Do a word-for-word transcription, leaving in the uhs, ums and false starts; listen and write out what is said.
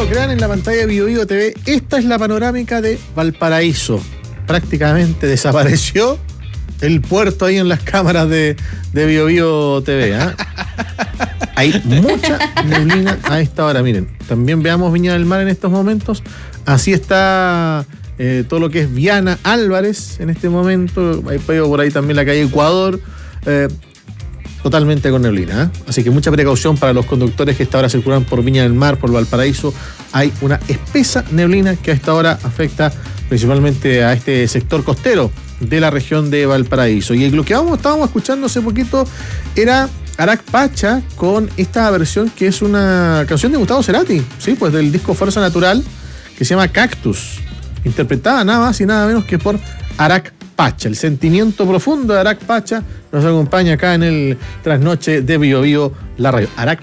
lo crean, en la pantalla de Bio Bio T V, esta es la panorámica de Valparaíso. Prácticamente desapareció el puerto ahí en las cámaras de, de Bio Bio T V. ¿eh? Hay mucha neblina a esta hora. Miren, también veamos Viña del Mar en estos momentos. Así está eh, todo lo que es Viana Álvarez en este momento. Hay por ahí también la calle Ecuador. Eh, totalmente con neblina. ¿eh? Así que mucha precaución para los conductores que a esta hora circulan por Viña del Mar, por Valparaíso. Hay una espesa neblina que a esta hora afecta principalmente a este sector costero de la región de Valparaíso. Y lo que estábamos escuchando hace poquito era Arak Pacha con esta versión que es una canción de Gustavo Cerati, ¿sí? Pues del disco Fuerza Natural, que se llama Cactus, interpretada nada más y nada menos que por Arak Pacha. El sentimiento profundo de Arak Pacha nos acompaña acá en el Trasnoche de Bio Bio, la radio. Arak